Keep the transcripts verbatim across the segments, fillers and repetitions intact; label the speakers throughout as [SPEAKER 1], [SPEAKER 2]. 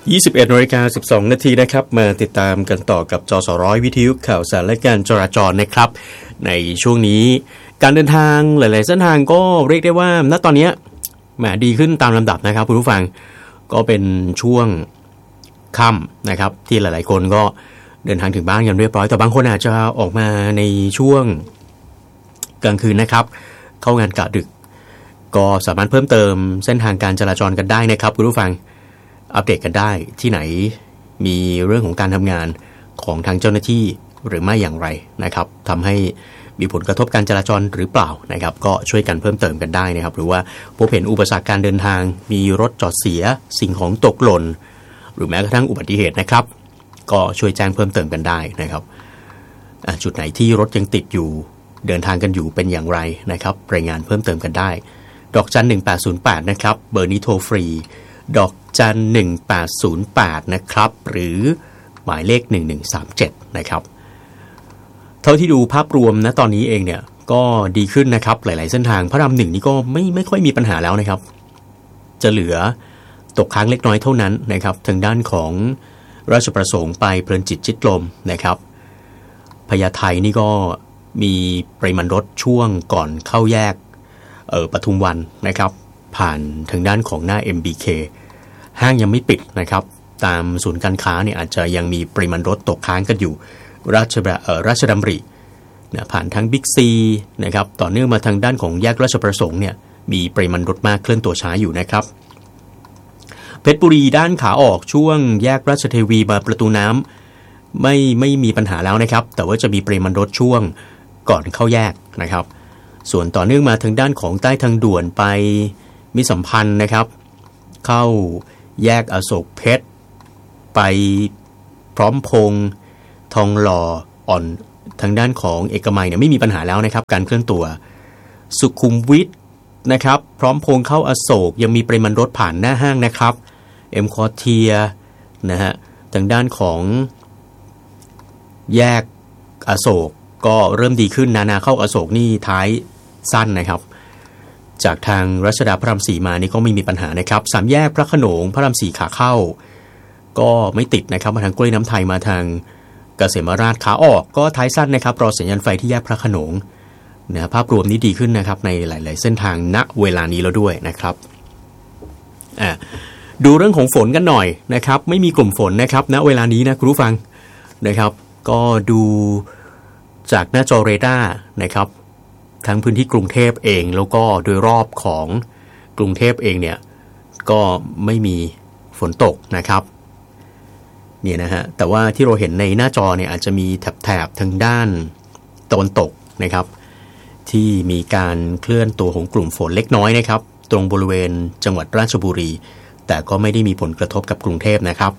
[SPEAKER 1] ยี่สิบเอ็ดนาฬิกาสิบสองนาทีนะครับมาติดตามกันต่อกับจสร้อยวิทยุข่าวสารและการจราจรนะครับในช่วงนี้การเดินทางหลายๆเส้นทางก็เรียกได้ว่าณตอนนี้แหมดีขึ้นตามลำดับนะครับคุณผู้ฟังก็เป็นช่วงค่ำนะครับที่หลายๆคนก็เดินทางถึงบ้านกันเรียบร้อยแต่บางคนอาจจะออกมาในช่วงกลางคืนนะครับเข้างานกะดึกก็สามารถเพิ่มเติมเส้นทางการจราจรกันได้นะครับคุณผู้ฟังอัปเดตกันได้ที่ไหนมีเรื่องของการทำงานของทางเจ้าหน้าที่หรือไม่อย่างไรนะครับทำให้มีผลกระทบการจราจรหรือเปล่านะครับก็ช่วยกันเพิ่มเติมกันได้นะครับหรือว่าพบเห็นอุปสรรคการเดินทางมีรถจอดเสียสิ่งของตกหล่นหรือแม้กระทั่งอุบัติเหตุนะครับก็ช่วยแจ้งเพิ่มเติมกันได้นะครับจุดไหนที่รถยังติดอยู่เดินทางกันอยู่เป็นอย่างไรนะครับรายงานเพิ่มเติมกันได้ดอกจันหนึ่งแปดศูนย์แปดนะครับเบอร์นี้โทรฟรีดอกจันหนึ่งแปดศูนย์แปดนะครับหรือหมายเลขหนึ่งหนึ่งสามเจ็ดนะครับเท่าที่ดูภาพรวมนะตอนนี้เองเนี่ยก็ดีขึ้นนะครับหลายๆเส้นทางพระรามหนึ่งนี่ก็ไม่ไม่ค่อยมีปัญหาแล้วนะครับจะเหลือตกค้างเล็กน้อยเท่านั้นนะครับทางด้านของราชประสงค์ไปเพลินจิตชิดลมนะครับพญาไทนี่ก็มีปริมาณรถช่วงก่อนเข้าแยกเอ่อปทุมวันนะครับผ่านทางด้านของหน้า เอ็ม บี เค ห้างยังไม่ปิดนะครับตามศูนย์การค้าเนี่ยอาจจะยังมีปริมาณรถตกค้างกันอยู่ราชเอ่อราชดำรินะผ่านทั้งบิ๊กซีนะครับต่อเนื่องมาทางด้านของแยกราชประสงค์เนี่ยมีปริมาณรถมากเคลื่อนตัวช้าอยู่นะครับเพชรบุรีด้านขาออกช่วงแยกราชเทวีมาประตูน้ำไม่ไม่มีปัญหาแล้วนะครับแต่ว่าจะมีปริมาณรถช่วงก่อนเข้าแยกนะครับส่วนต่อเนื่องมาทางด้านของใต้ทางด่วนไปมิตรสัมพันธ์นะครับเข้าแยกอโศกเพชรไปพร้อมพงษ์ทองหล่ออ่อนทางด้านของเอกมัยเนี่ยไม่มีปัญหาแล้วนะครับการเคลื่อนตัวสุขุมวิทนะครับพร้อมพงษ์เข้าอโศกยังมีปริมาณรถผ่านหน้าห้างนะครับเอ็มคอเทียนะฮะทางด้านของแยกอโศกก็เริ่มดีขึ้นนานาเข้าอโศกนี่ท้ายสั้นนะครับจากทางรัชดาพระรามสี่มานี่ก็ไม่มีปัญหานะครับสามแยกพระโขนงพระรามสี่ขาเข้าก็ไม่ติดนะครับมาทางกล้วยน้ำไทยมาทางเกษมราชขาออกก็ท้ายสั้นนะครับรอสัญญาณไฟที่แยกพระโขนงนะภาพรวมนี้ดีขึ้นนะครับในหลายๆเส้นทางณเวลานี้แล้วด้วยนะครับอ่าดูเรื่องของฝนกันหน่อยนะครับไม่มีกลุ่มฝนนะครับณเวลานี้นะคุณผู้ฟังนะครับก็ดูจากหน้าจอเรดาร์นะครับทั้งพื้นที่กรุงเทพเองแล้วก็โดยรอบของกรุงเทพเองเนี่ยก็ไม่มีฝนตกนะครับเนี่ยนะฮะแต่ว่าที่เราเห็นในหน้าจอเนี่ยอาจจะมีแถบๆทางด้านตะวันตกนะครับที่มีการเคลื่อนตัวของกลุ่มฝนเล็กน้อยนะครับตรงบริเวณจังหวัดราชบุรีแต่ก็ไม่ได้มีผลกระทบกับกรุงเทพนะครับ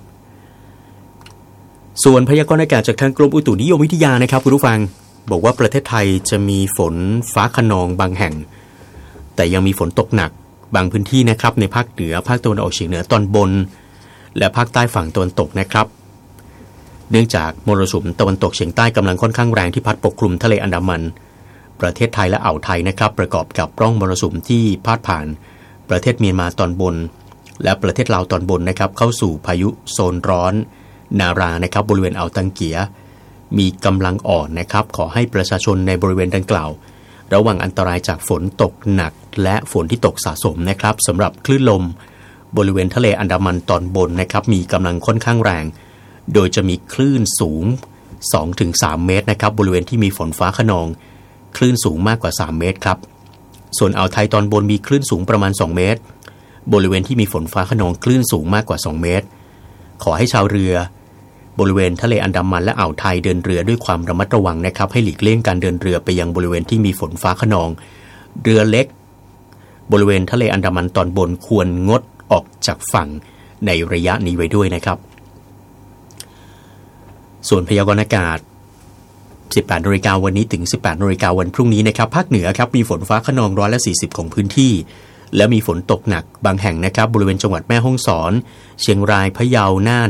[SPEAKER 1] ส่วนพยากรณ์อากาศจากทางกรมอุตุนิยมวิทยานะครับคุณผู้ฟังบอกว่าประเทศไทยจะมีฝนฟ้าคะนองบางแห่งแต่ยังมีฝนตกหนักบางพื้นที่นะครับในภาคเหนือภาคตะวันออกเฉียงเหนือตอนบนและภาคใต้ฝั่งตะวันตกนะครับเนื่องจากมรสุมตะวันตกเฉียงใต้กำลังค่อนข้างแรงที่พัดปกคลุมทะเลอันดามันประเทศไทยและอ่าวไทยนะครับประกอบกับร่องมรสุมที่พาดผ่านประเทศเมียนมาตอนบนและประเทศลาวตอนบนนะครับเข้าสู่พายุโซนร้อนนารานะครับบริเวณอ่าวตังเกียมีกำลังอ่อนนะครับขอให้ประชาชนในบริเวณดังกล่าวระวังอันตรายจากฝนตกหนักและฝนที่ตกสะสมนะครับสำหรับคลื่นลมบริเวณทะเลอันดามันตอนบนนะครับมีกำลังค่อนข้างแรงโดยจะมีคลื่นสูง สองถึงสาม เมตรนะครับบริเวณที่มีฝนฟ้าคะนองคลื่นสูงมากกว่าสามเมตรครับส่วนอ่าวไทยตอนบนมีคลื่นสูงประมาณสองเมตรบริเวณที่มีฝนฟ้าคะนองคลื่นสูงมากกว่าสองเมตรขอให้ชาวเรือบริเวณทะเลอันดามันและอ่าวไทยเดินเรือด้วยความระมัดระวังนะครับให้หลีกเลี่ยงการเดินเรือไปยังบริเวณที่มีฝนฟ้าคะนองเรือเล็กบริเวณทะเลอันดามันตอนบนควรงดออกจากฝั่งในระยะนี้ไว้ด้วยนะครับส่วนพยากรณ์อากาศ สิบแปดนาฬิกาวันนี้ถึง สิบแปดนาฬิกาวันพรุ่งนี้นะครับภาคเหนือครับมีฝนฟ้าคะนองร้อยละสี่สิบของพื้นที่และมีฝนตกหนักบางแห่งนะครับบริเวณจังหวัดแม่ฮ่องสอนเชียงรายพะเยาน่าน